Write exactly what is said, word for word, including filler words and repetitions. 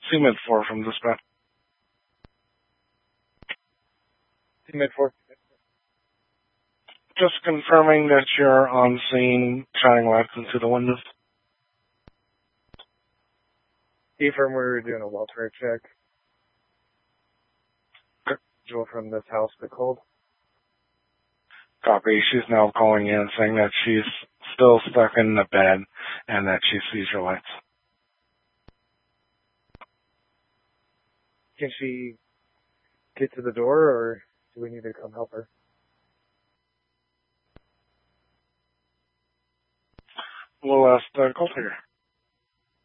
C mid four from dispatch. C mid four. Just confirming that you're on scene, shining lights into the windows. Confirm we're doing a welfare check. Okay. Joel from this house, the cold. Copy. She's now calling in saying that she's still stuck in the bed and that she sees your lights. Can she get to the door, or do we need to come help her? We'll ask the call here.